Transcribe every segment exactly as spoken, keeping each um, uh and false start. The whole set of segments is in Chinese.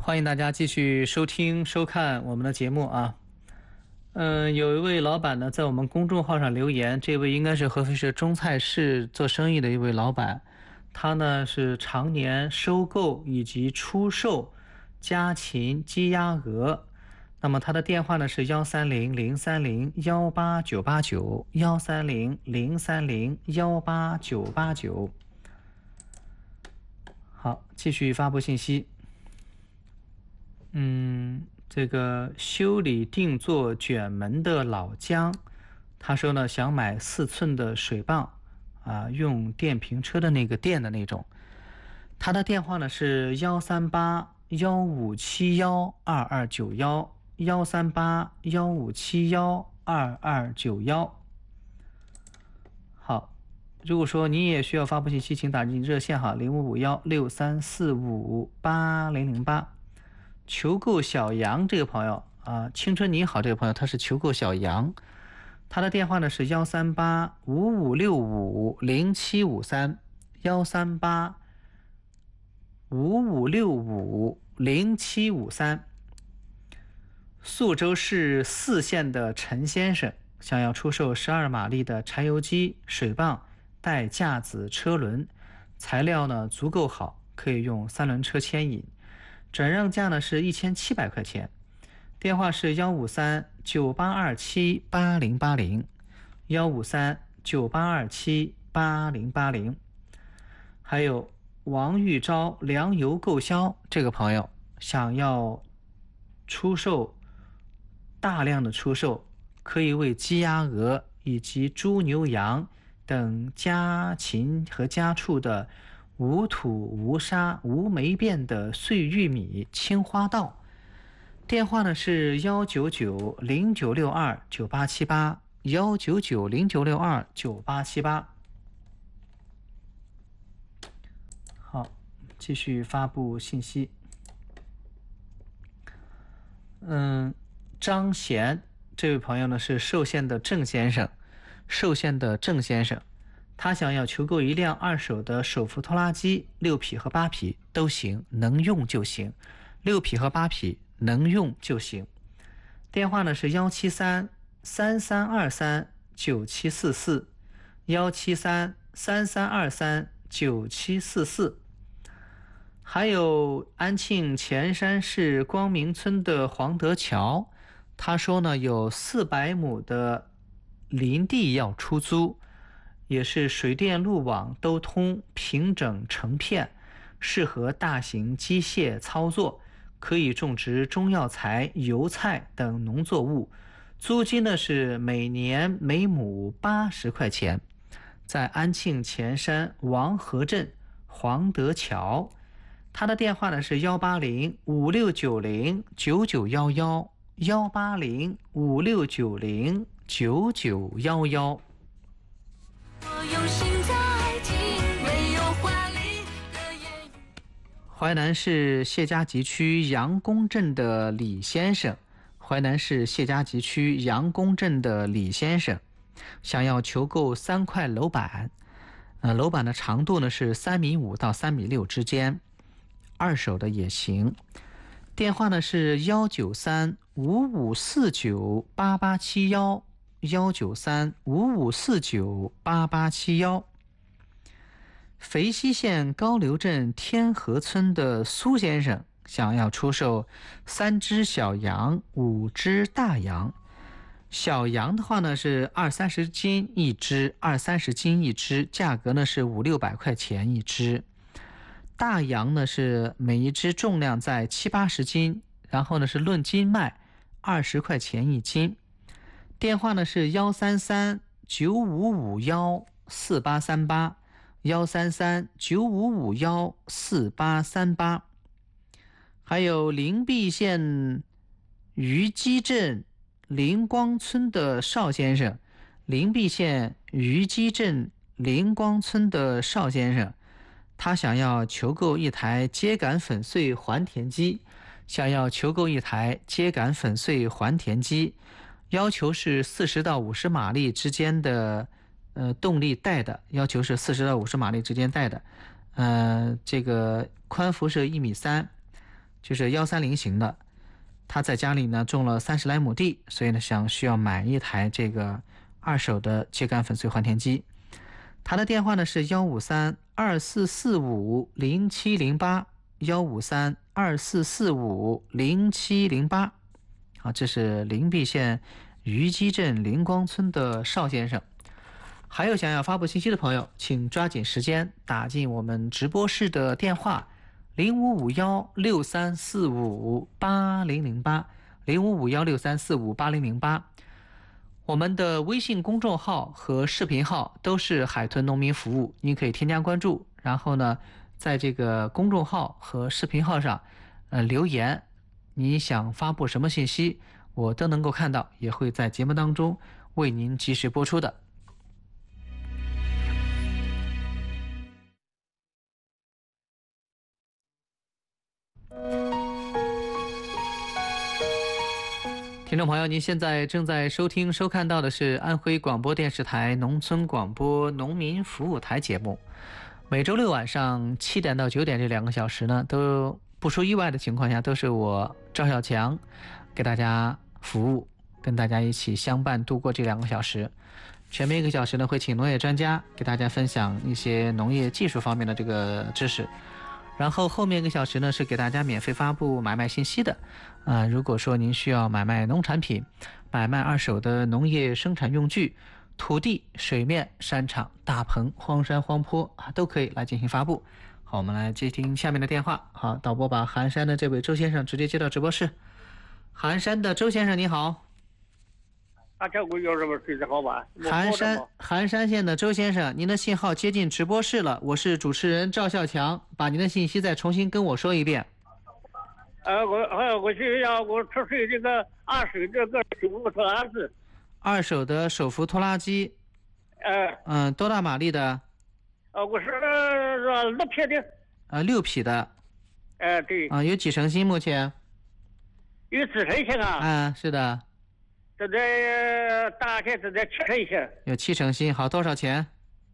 欢迎大家继续收听收看我们的节目啊。嗯，有一位老板呢在我们公众号上留言，这位应该是合肥市中菜市做生意的一位老板，他呢是常年收购以及出售家禽鸡鸭鹅。那么他的电话呢是幺三零零三零幺八九八九幺三零零三零幺八九八九。好，继续发布信息。嗯，这个修理定做卷门的老姜，他说呢想买四寸的水泵啊，用电瓶车的那个电的那种。他的电话呢是幺三八幺五七幺二二九幺幺三八幺五七幺二二九幺。好，如果说你也需要发布信息，请打进热线哈，零五五幺六三四五八零零八。求购小杨这个朋友啊，青春你好这个朋友，他是求购小杨，他的电话呢是幺三八五五六五零七五三幺三八五五六五零七五三。宿州市泗县的陈先生想要出售十二马力的柴油机水泵带架子车轮，材料呢足够好，可以用三轮车牵引，转让价呢是一千七百块钱。电话是幺五三九八二七八零八零幺五三九八二七八零八零。还有王玉昭粮油购销这个朋友想要出售，大量的出售，可以为鸡鸭鹅以及猪牛羊等家禽和家畜的无土无沙无霉变的碎玉米青花稻。电话呢是幺九九零九六二九八七八幺九九零九六二九八七八。好，继续发布信息。嗯，张贤这位朋友呢是寿县的郑先生，寿县的郑先生。他想要求购一辆二手的手扶拖拉机，六匹和八匹都行，能用就行，六匹和八匹能用就行。电话呢是幺七三三三二三九七四四幺七三三三二三九七四四。还有安庆前山市光明村的黄德桥，他说呢有四百亩的林地要出租，也是水电路网都通，平整成片，适合大型机械操作，可以种植中药材、油菜等农作物。租金呢是每年每亩八十块钱，在安庆前山王河镇黄德桥。他的电话呢是幺八零五六九零九九幺幺幺八零五六九零九九幺幺。淮南市谢家集区杨公镇的李先生，淮南市谢家集区杨公镇的李先生想要求购三块楼板，呃，楼板的长度呢是三米五到三米六之间，二手的也行。电话呢是幺九三五五四九八八七幺幺九三五五四九八八七幺。肥西县高流镇天河村的苏先生想要出售三只小羊，五只大羊。小羊的话呢是二三十斤一只，二三十斤一只，价格呢是五六百块钱一只。大羊呢是每一只重量在七八十斤，然后呢是论斤卖，二十块钱一斤。电话呢是幺三三九五五幺四八三八幺三三九五五幺四八三八。还有灵璧县虞基镇灵光村的邵先生，灵璧县虞基镇灵光村的邵先生，他想要求购一台秸秆粉碎还田机，想要求购一台秸秆粉碎还田机，要求是四十到五十马力之间的呃动力带的，要求是四十到五十马力之间带的，呃，这个宽幅是一米三， 就是幺三零型的。他在家里呢种了三十来亩地，所以呢想需要买一台这个二手的秸秆粉碎换田机。他的电话呢是幺五三二四四五零七零八，幺五三二四四五零七零八。好，这是灵璧县虞姬镇灵光村的邵先生。还有想要发布信息的朋友，请抓紧时间打进我们直播室的电话零五五幺六三四五八零零八，零五五幺六三四五八零零八。我们的微信公众号和视频号都是海豚农民服务，你可以添加关注，然后呢，在这个公众号和视频号上，呃，留言，你想发布什么信息，我都能够看到，也会在节目当中为您及时播出的。听众朋友，您现在正在收听收看到的是安徽广播电视台农村广播农民服务台节目。每周六晚上七点到九点这两个小时呢，都不出意外的情况下，都是我赵小强给大家服务，跟大家一起相伴度过这两个小时。前面一个小时呢，会请农业专家给大家分享一些农业技术方面的这个知识。然后后面一个小时呢，是给大家免费发布买卖信息的。呃，如果说您需要买卖农产品，买卖二手的农业生产用具，土地、水面、山场、大棚、荒山、荒坡啊，都可以来进行发布。好，我们来接听下面的电话。好，导播把寒山的这位周先生直接接到直播室。寒山的周先生，你好。 啊，这我有什么睡得好吧？ 寒山寒山县的周先生，您的信号接进直播室了，我是主持人赵孝强，把您的信息再重新跟我说一遍。 呃，我呃，我需要我出售这个二手这个手扶拖拉机。二手的手扶拖拉机。 呃。 嗯，多大马力的？ 呃，我是呃六匹的。 呃，六匹的。 呃，对。 啊，有几成新目前？ 有几成新啊？ 啊，是的。 这在大概是在七成新。 有七成新，好，多少钱？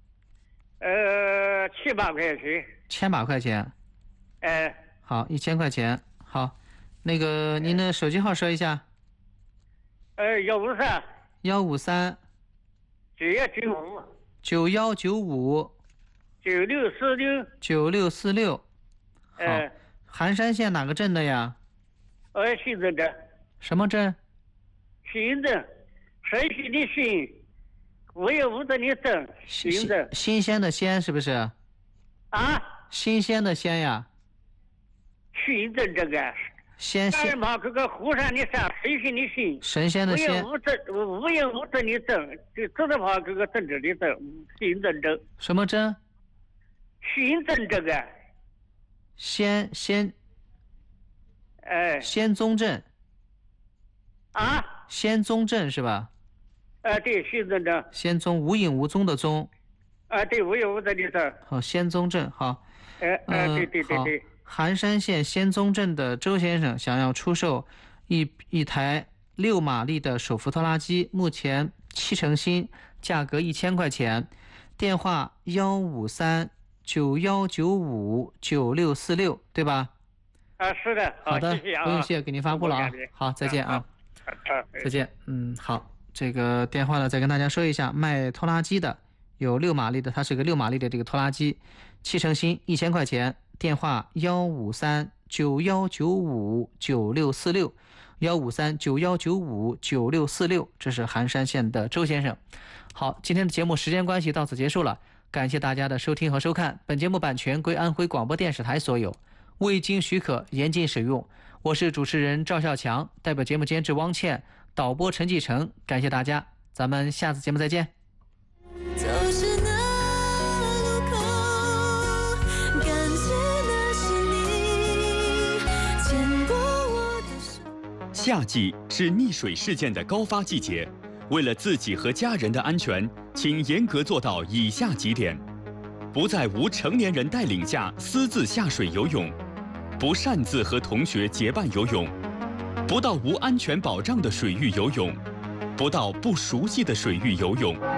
呃，七百块钱。 千把块钱。 哎。 好，一千块钱。好，那个您的手机号说一下。 呃，幺五三。 幺五三。 九幺九五。 九幺九五。 九六四六。 九六四六。好。 哎。 寒山县哪个镇的呀？ 呃，新镇镇。 什么镇？ 新镇，山西的新，无有无的的镇，新镇。 新鲜的鲜是不是？ 啊？ 新鲜的鲜呀。 新镇这个。 鲜鲜。 嘛，这个湖山的山，神仙的神。 神仙的仙。 无有无镇，无有无镇的镇，就这的话，这个政治的镇，新镇镇。 什么镇？ 新镇这个。 仙仙。 哎。 仙踪镇。 啊？ 仙踪镇是吧？ 啊，对，仙踪镇。 仙踪，无影无踪的踪。 啊，对，无影无踪的镇。 好，仙踪镇，好。 哎哎，对对对对。 寒山县仙踪镇的周先生想要出售一一台六马力的手扶拖拉机，目前七成新，价格一千块钱。电话幺五三九幺九五九六四六，对吧？ 啊，是的。 好的， 谢谢啊， 不用谢，给您发布了啊。好，再见啊。再见。嗯，好，这个电话呢，再跟大家说一下，卖拖拉机的有六马力的，它是个六马力的这个拖拉机，七成新，一千块钱。电话幺五三九幺九五九六四六，幺五三九幺九五九六四六，这是寒山县的周先生。好，今天的节目时间关系到此结束了，感谢大家的收听和收看。本节目版权归安徽广播电视台所有，未经许可严禁使用。我是主持人赵孝强，代表节目监制汪倩，导播陈继成，感谢大家，咱们下次节目再见。 夏季是溺水事件的高发季节，为了自己和家人的安全，请严格做到以下几点：不在无成年人带领下私自下水游泳，不擅自和同学结伴游泳，不到无安全保障的水域游泳，不到不熟悉的水域游泳。